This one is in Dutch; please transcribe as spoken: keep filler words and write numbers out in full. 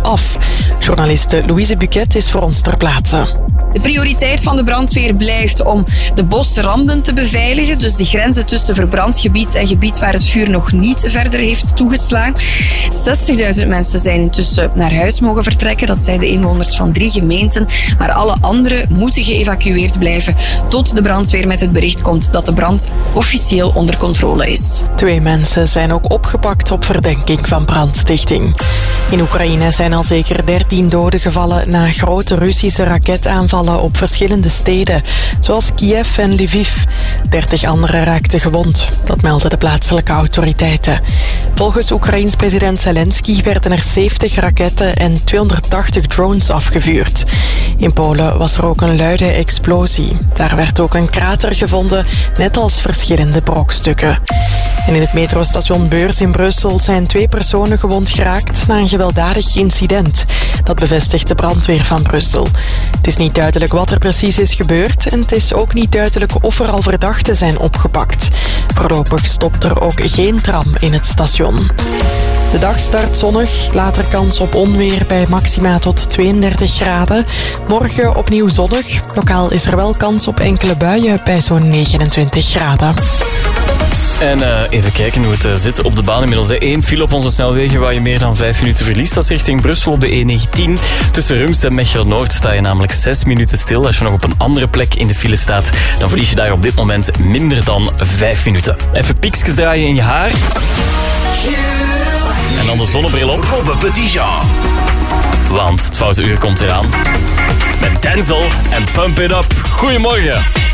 af. Journaliste Louise Buquet is voor ons ter plaatse. De prioriteit van de brandweer blijft om de bosranden te beveiligen. Dus de grenzen tussen verbrand gebied en gebied waar het vuur nog niet verder heeft toegeslagen. zestigduizend mensen zijn intussen naar huis mogen vertrekken. Dat zijn de inwoners van drie gemeenten. Maar alle anderen moeten geëvacueerd blijven tot de brandweer met het bericht komt dat de brand officieel onder controle is. Twee mensen zijn ook opgepakt op verdenking van brandstichting. In Oekraïne zijn al zeker dertien doden gevallen na grote Russische raketaanvallen op verschillende steden, zoals Kiev en Lviv. dertig anderen raakten gewond. Dat melden de plaatselijke autoriteiten. Volgens Oekraïens president Zelensky werden er zeventig raketten en tweehonderdtachtig drones afgevuurd. In Polen was er ook een luide explosie. Daar werd ook een krater gevonden, net als verschillende brokstukken. En in het metrostation Beurs in Brussel zijn twee personen gewond geraakt na een gewelddadig incident. Dat bevestigt de brandweer van Brussel. Het is niet duidelijk wat er precies is gebeurd en het is ook niet duidelijk of er al verdachten zijn opgepakt. Voorlopig stopt er ook geen tram in het station. De dag start zonnig, later kans op onweer bij maxima tot tweeëndertig graden. Morgen opnieuw zonnig. Lokaal is er wel kans op enkele buien bij zo'n negenentwintig graden. En uh, even kijken hoe het uh, zit op de baan inmiddels. Eén file op onze snelwegen waar je meer dan vijf minuten verliest. Dat is richting Brussel op de E negentien. Tussen Rumst en Mechelen-Noord sta je namelijk zes minuten stil. Als je nog op een andere plek in de file staat, dan verlies je daar op dit moment minder dan vijf minuten. Even piekjes draaien in je haar. En dan de zonnebril op. Robbe Petitjean. Want het foute uur komt eraan. Met Denzel en Pump It Up. Goedemorgen.